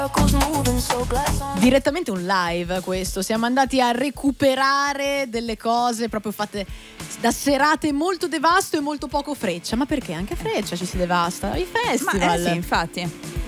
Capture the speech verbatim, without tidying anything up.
Direttamente un live questo, siamo andati a recuperare delle cose proprio fatte da serate molto devasto e molto poco Freccia. Ma perché anche a Freccia ci si devasta? I festival. Ma eh sì, infatti.